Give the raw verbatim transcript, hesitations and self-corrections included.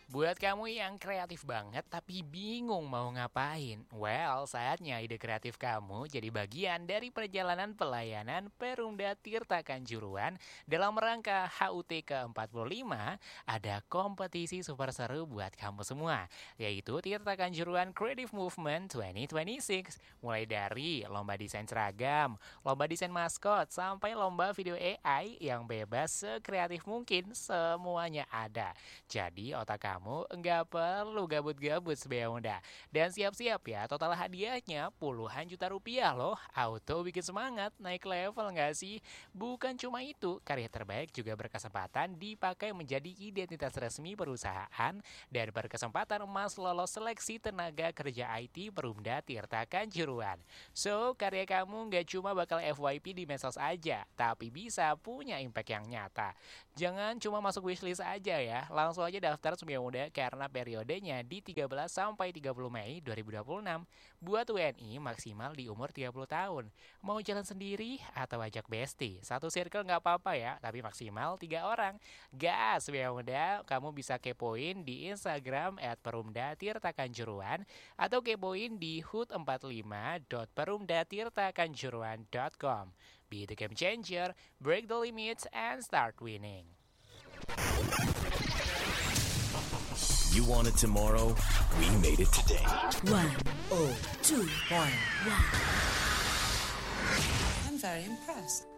Buat kamu yang kreatif banget tapi bingung mau ngapain, well, saatnya ide kreatif kamu jadi bagian dari perjalanan pelayanan Perumda Tirta Kanjuruhan dalam rangka H U T ke empat puluh lima. Ada kompetisi super seru buat kamu semua, yaitu Tirta Kanjuruhan Creative Movement dua ribu dua puluh enam. Mulai dari lomba desain seragam, lomba desain maskot, sampai lomba video A I yang bebas sekreatif mungkin, semuanya ada. Jadi otak kamu kamu nggak perlu gabut-gabut sebagai muda. Dan siap-siap ya, total hadiahnya puluhan juta rupiah loh. Auto bikin semangat, naik level nggak sih? Bukan cuma itu, karya terbaik juga berkesempatan dipakai menjadi identitas resmi perusahaan dan berkesempatan emas lolos seleksi tenaga kerja I T Perumda Tirta Kanjuruhan. So, karya kamu nggak cuma bakal F Y P di medsos aja, tapi bisa punya impact yang nyata. Jangan cuma masuk wishlist aja ya, langsung aja daftar sebagai muda karena periodenya di tiga belas sampai tiga puluh Mei dua ribu dua puluh enam. Buat W N I maksimal di umur tiga puluh tahun. Mau jalan sendiri atau ajak bestie? Satu circle nggak apa-apa ya, tapi maksimal tiga orang. Gas, W muda, kamu bisa kepoin di Instagram at perumda tirta kanjuruhan atau kepoin di hut empat puluh lima dot perumda tirta kanjuruhan dot com. Be the game changer, break the limits, and start winning. You want it tomorrow? We made it today. One, oh, two, one, wow. I'm very impressed.